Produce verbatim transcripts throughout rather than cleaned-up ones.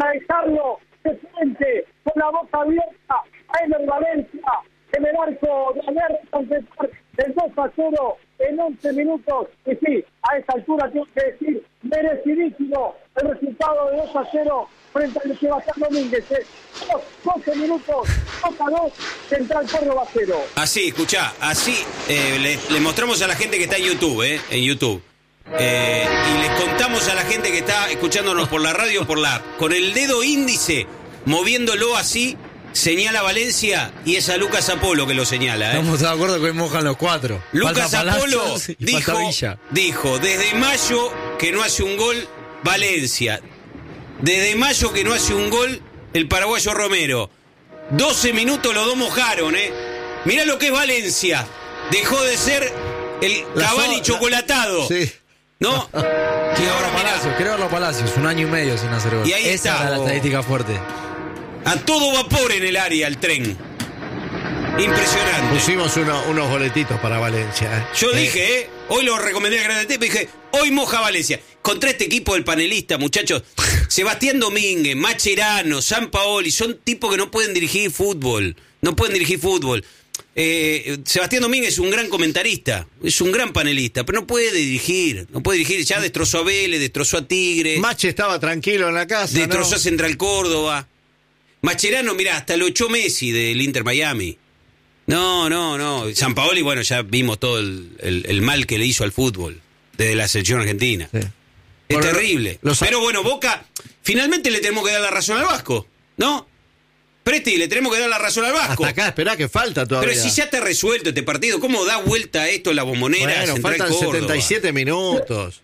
para dejarlo de frente, con la boca abierta, a Ener Valencia, en el arco de Aguerre, el dos a cero en once minutos, y sí, a esta altura tengo que decir, merecidísimo el resultado de dos a cero frente al Sebastián Domínguez. ¿eh? doce minutos, dos a dos, Central Córdoba cero. Así, escuchá, así eh, le, le mostramos a la gente que está en YouTube, eh, en YouTube. Eh, y les contamos a la gente que está escuchándonos por la radio, por la app, con el dedo índice, moviéndolo así, señala Valencia y es a Lucas Apolo que lo señala. ¿eh? Estamos de acuerdo que mojan los cuatro. Lucas Falta Apolo Palacios y dijo, falta Villa. dijo, desde mayo que no hace un gol Valencia. Desde mayo que no hace un gol el paraguayo Romero. doce minutos los dos mojaron, ¿eh? Mirá lo que es Valencia. Dejó de ser el Cavani so chocolatado. Sí. ¿No? Y ahora Palacios, creo los Palacios, un año y medio sin hacer gol. Y ahí Esa está, era la oh. estadística fuerte. A todo vapor en el área, el tren. Impresionante. Pusimos uno, unos boletitos para Valencia. ¿eh? Yo dije, ¿eh? Hoy lo recomendé a Grande Tepe, dije, hoy moja Valencia. Contra este equipo del panelista, muchachos, Sebastián Domínguez, Mascherano, Sampaoli, son tipos que no pueden dirigir fútbol. No pueden dirigir fútbol. Eh, Sebastián Domínguez es un gran comentarista, es un gran panelista, pero no puede dirigir, no puede dirigir, ya destrozó a Vélez, destrozó a Tigre, Mache estaba tranquilo en la casa, destrozó ¿no? a Central Córdoba. Mascherano, mirá, hasta lo echó Messi del Inter Miami. No, no, no. Sampaoli, bueno, ya vimos todo el, el, el mal que le hizo al fútbol desde la selección argentina. Sí. Es Bueno, terrible. los... Pero bueno, Boca, finalmente le tenemos que dar la razón al Vasco, ¿no? Presti, le tenemos que dar la razón al Vasco. Hasta acá, esperá que falta todavía. Pero si ya está resuelto este partido, ¿cómo da vuelta esto la Bombonera? Bueno, Central faltan Córdoba? setenta y siete minutos.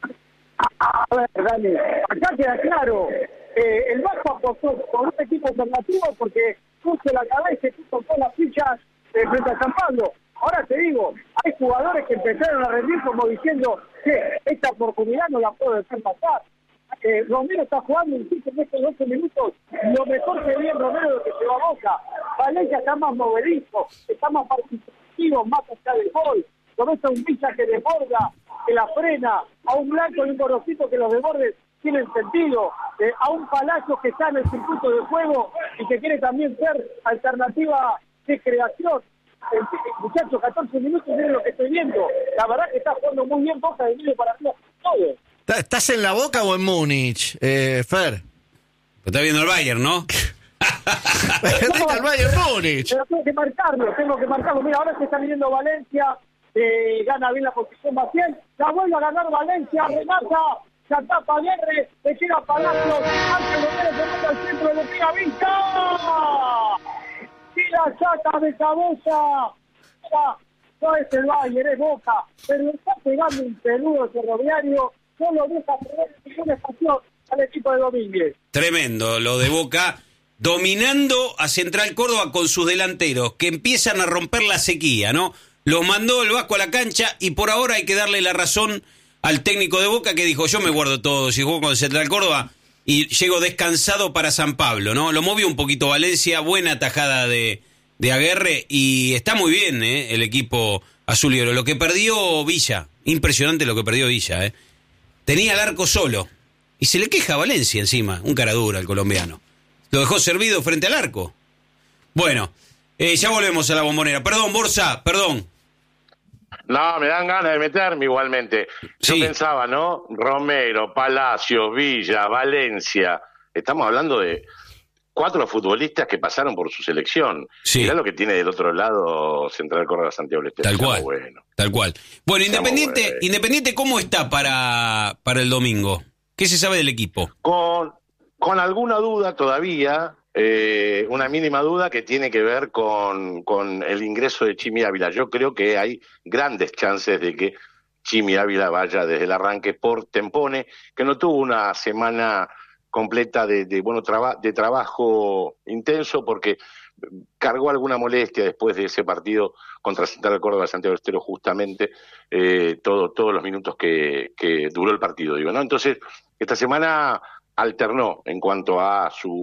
A ver, Dani, acá queda claro, eh, el Vasco apostó con un equipo alternativo porque puso la cabeza y puso todas las fichas eh, frente a San Pablo. Ahora te digo, hay jugadores que empezaron a rendir como diciendo que esta oportunidad no la puedo dejar pasar. Eh, Romero está jugando en estos doce minutos lo mejor que vi en Romero de que se va a Boca. Valencia está más movedizo, está más participativo, más allá del gol. Lo ves a un Villa que desborda, que la frena, a un Blanco y un Gorosito que los desbordes tienen sentido, eh, a un Palacio que está en el circuito de juego y que quiere también ser alternativa de creación. Eh, muchachos, catorce minutos, miren lo que estoy viendo. La verdad que está jugando muy bien Boca de medio para arriba todo. ¿Estás en la Boca o en Múnich, eh, Fer? Está viendo el Bayern, ¿no? Está el Bayern Múnich. Pero tengo que marcarlo, tengo que marcarlo. Mira, ahora se está viniendo Valencia, eh, gana bien la posición Maciel, la vuelve a ganar Valencia, remata, se tapa Aguerre, le llega Palacios, Ángel Romero se manda al centro, le pega Vista. Y la saca de cabeza. Mira, no es el Bayern, es Boca, pero está pegando un peludo ferroviario. Solo deja perder ninguna estación al equipo de Domínguez. Tremendo, lo de Boca, dominando a Central Córdoba con sus delanteros, que empiezan a romper la sequía, ¿no? Los mandó el Vasco a la cancha y por ahora hay que darle la razón al técnico de Boca que dijo, yo me guardo todo, si juego con Central Córdoba y llego descansado para San Pablo, ¿no? Lo movió un poquito Valencia, buena tajada de, de Aguerre y está muy bien, ¿eh? El equipo azul y oro. Lo que perdió Villa, impresionante lo que perdió Villa, ¿eh? Tenía el arco solo. Y se le queja a Valencia encima. Un cara dura el colombiano. Lo dejó servido frente al arco. Bueno, eh, ya volvemos a la Bombonera. Perdón, Borsa, perdón. No, me dan ganas de meterme igualmente. Yo Sí. pensaba, ¿no? Romero, Palacios, Villa, Valencia. Estamos hablando de cuatro futbolistas que pasaron por su selección. Sí. Mirá lo que tiene del otro lado Central Córdoba Santiago del Estero. Tal Está cual. bueno. Tal cual. Bueno, Estamos Independiente, buenos. Independiente, ¿cómo está para, para el domingo? ¿Qué se sabe del equipo? Con, con alguna duda todavía, eh, una mínima duda que tiene que ver con, con el ingreso de Chimi Ávila. Yo creo que hay grandes chances de que Chimi Ávila vaya desde el arranque por Tempone, que no tuvo una semana completa de, de bueno traba, de trabajo intenso porque cargó alguna molestia después de ese partido contra Central Córdoba de Santiago del Estero, justamente eh, todo, todos los minutos que, que duró el partido, digo, ¿no? Entonces, esta semana alternó en cuanto a su